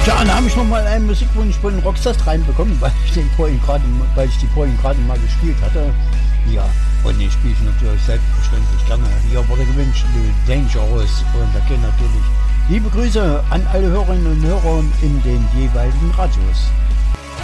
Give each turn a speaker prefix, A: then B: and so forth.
A: Ja, dann habe ich noch mal einen Musikwunsch von den Rockstars reinbekommen, weil ich die vorhin gerade mal gespielt hatte. Ja, und den spiele ich natürlich selbstverständlich gerne. Hier wurde gewünscht, Dangerous. Und da gehen natürlich liebe Grüße an alle Hörerinnen und Hörer in den jeweiligen Radios.